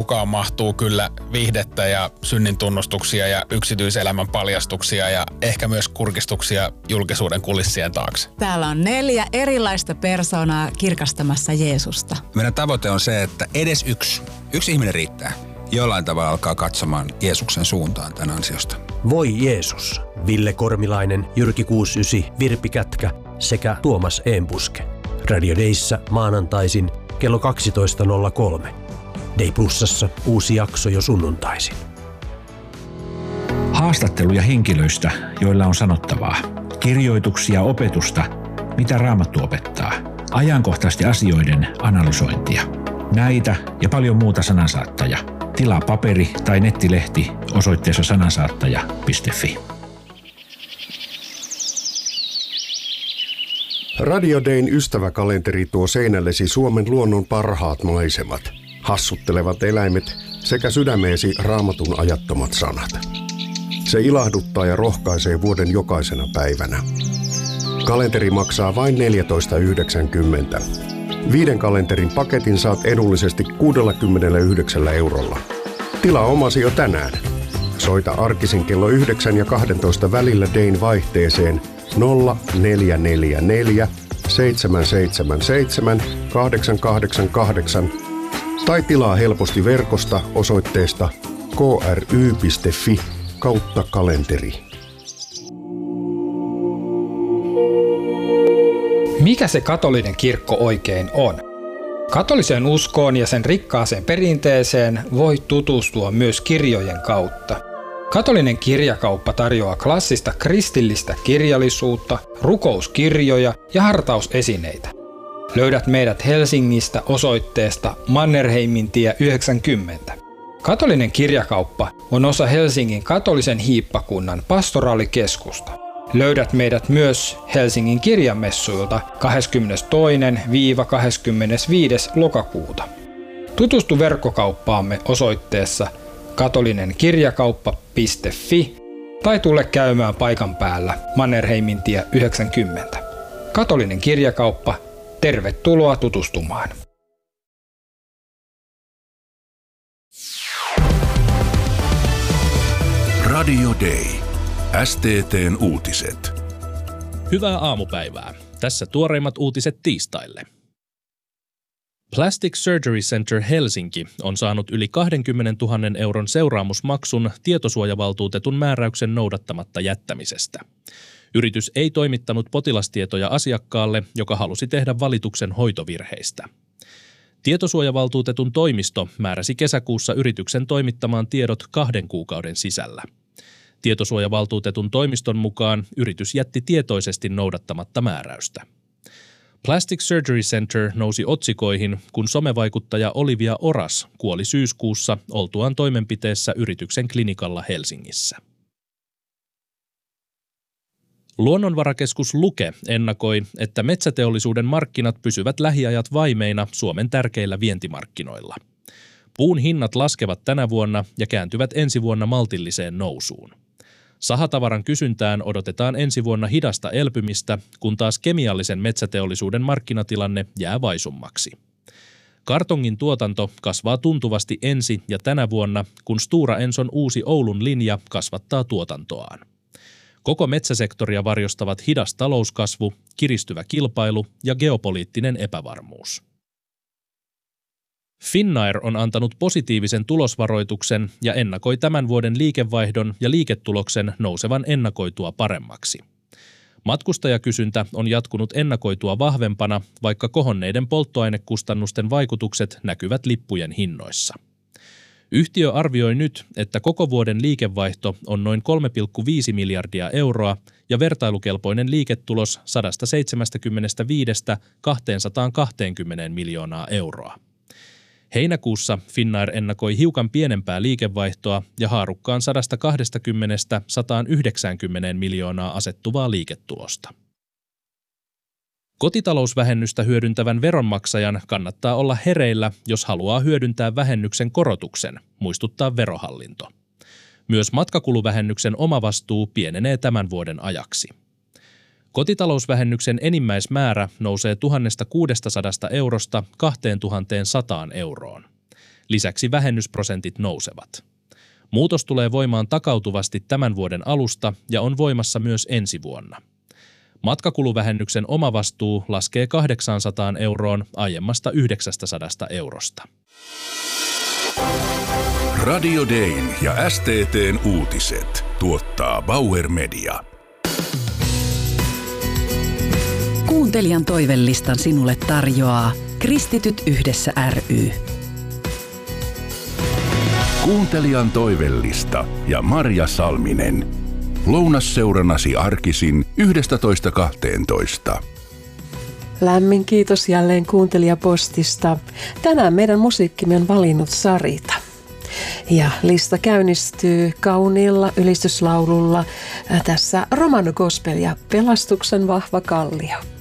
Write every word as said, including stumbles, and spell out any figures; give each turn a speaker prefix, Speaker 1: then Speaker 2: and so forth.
Speaker 1: mukaan mahtuu kyllä viihdettä ja synnin tunnustuksia ja yksityiselämän paljastuksia ja ehkä myös kurkistuksia julkisuuden kulissien taakse.
Speaker 2: Täällä on neljä erilaista persoonaa kirkastamassa Jeesusta.
Speaker 3: Meidän tavoite on se, että edes yksi, yksi ihminen riittää. Jollain tavalla alkaa katsomaan Jeesuksen suuntaan tämän ansiosta.
Speaker 4: Voi Jeesus, Ville Kormilainen, Jyrki kuusikymmentäyhdeksän, Virpi Kätkä sekä Tuomas Eembuske. Radio Dayssä maanantaisin kello kaksitoista nolla kolme. Day Plusassa uusi jakso jo sunnuntaisin.
Speaker 5: Haastatteluja henkilöistä, joilla on sanottavaa. Kirjoituksia, opetusta, mitä Raamattu opettaa. Ajankohtaisten asioiden analysointia. Näitä ja paljon muuta Sanansaattaja. Tilaa paperi- tai nettilehti osoitteessa sanansaattaja piste fi.
Speaker 6: Radio Dayn ystäväkalenteri tuo seinällesi Suomen luonnon parhaat maisemat, hassuttelevat eläimet sekä sydämeesi Raamatun ajattomat sanat. Se ilahduttaa ja rohkaisee vuoden jokaisena päivänä. Kalenteri maksaa vain neljätoista yhdeksänkymmentä. Viiden kalenterin paketin saat edullisesti kuusikymmentäyhdeksän eurolla. Tilaa omasi jo tänään. Soita arkisin kello yhdeksän ja kaksitoista välillä Dayn vaihteeseen nolla neljä neljä neljä seitsemän seitsemän seitsemän kahdeksan kahdeksan kahdeksan tai tilaa helposti verkosta osoitteesta k r y piste f i kautta kalenteri.
Speaker 7: Mikä se katolinen kirkko oikein on? Katoliseen uskoon ja sen rikkaaseen perinteeseen voi tutustua myös kirjojen kautta. Katolinen kirjakauppa tarjoaa klassista kristillistä kirjallisuutta, rukouskirjoja ja hartausesineitä. Löydät meidät Helsingistä osoitteesta Mannerheimintie yhdeksänkymmentä. Katolinen kirjakauppa on osa Helsingin katolisen hiippakunnan pastoraalikeskusta. Löydät meidät myös Helsingin kirjamessuilta kahdeskymmenestoinen kahdeskymmenesviides lokakuuta. Tutustu verkkokauppaamme osoitteessa katolinenkirjakauppa piste fi tai tule käymään paikan päällä Mannerheimintie yhdeksänkymmentä. Katolinen kirjakauppa, tervetuloa tutustumaan.
Speaker 8: Radio Day. S T T:n uutiset.
Speaker 9: Hyvää aamupäivää. Tässä tuoreimmat uutiset tiistaille. Plastic Surgery Center Helsinki on saanut yli kaksikymmentätuhatta euron seuraamusmaksun tietosuojavaltuutetun määräyksen noudattamatta jättämisestä. Yritys ei toimittanut potilastietoja asiakkaalle, joka halusi tehdä valituksen hoitovirheistä. Tietosuojavaltuutetun toimisto määräsi kesäkuussa yrityksen toimittamaan tiedot kahden kuukauden sisällä. Tietosuojavaltuutetun toimiston mukaan yritys jätti tietoisesti noudattamatta määräystä. Plastic Surgery Center nousi otsikoihin, kun somevaikuttaja Olivia Oras kuoli syyskuussa oltuaan toimenpiteessä yrityksen klinikalla Helsingissä. Luonnonvarakeskus Luke ennakoi, että metsäteollisuuden markkinat pysyvät lähiajat vaimeina Suomen tärkeillä vientimarkkinoilla. Puun hinnat laskevat tänä vuonna ja kääntyvät ensi vuonna maltilliseen nousuun. Sahatavaran kysyntään odotetaan ensi vuonna hidasta elpymistä, kun taas kemiallisen metsäteollisuuden markkinatilanne jää vaisummaksi. Kartongin tuotanto kasvaa tuntuvasti ensi ja tänä vuonna, kun Stora Enson uusi Oulun linja kasvattaa tuotantoaan. Koko metsäsektoria varjostavat hidas talouskasvu, kiristyvä kilpailu ja geopoliittinen epävarmuus. Finnair on antanut positiivisen tulosvaroituksen ja ennakoi tämän vuoden liikevaihdon ja liiketuloksen nousevan ennakoitua paremmaksi. Matkustajakysyntä on jatkunut ennakoitua vahvempana, vaikka kohonneiden polttoainekustannusten vaikutukset näkyvät lippujen hinnoissa. Yhtiö arvioi nyt, että koko vuoden liikevaihto on noin kolme pilkku viisi miljardia euroa ja vertailukelpoinen liiketulos sata seitsemänkymmentäviisi kaksisataakaksikymmentä miljoonaa euroa. Heinäkuussa Finnair ennakoi hiukan pienempää liikevaihtoa ja haarukkaan sata kaksikymmentä sata yhdeksänkymmentä miljoonaa asettuvaa liiketulosta. Kotitalousvähennystä hyödyntävän veronmaksajan kannattaa olla hereillä, jos haluaa hyödyntää vähennyksen korotuksen, muistuttaa Verohallinto. Myös matkakuluvähennyksen omavastuu pienenee tämän vuoden ajaksi. Kotitalousvähennyksen enimmäismäärä nousee tuhatkuusisataa eurosta kaksituhattasata euroon. Lisäksi vähennysprosentit nousevat. Muutos tulee voimaan takautuvasti tämän vuoden alusta ja on voimassa myös ensi vuonna. Matkakuluvähennyksen omavastuu laskee kahdeksansataan euroon aiemmasta yhdeksänsataa eurosta.
Speaker 8: Radio Dayn ja S T T:n uutiset tuottaa Bauer Media.
Speaker 10: Kuuntelijan toivelistan sinulle tarjoaa Kristityt yhdessä ry.
Speaker 8: Kuuntelijan toivellista ja Marja Salminen. Lounasseurannasi arkisin yhdestätoista kahteentoista.
Speaker 11: Lämmin kiitos jälleen kuuntelijapostista. Tänään meidän musiikkimme on valinnut Sarita. Ja lista käynnistyy kauniilla ylistyslaululla tässä Romano Gospel ja Pelastuksen vahva kallio.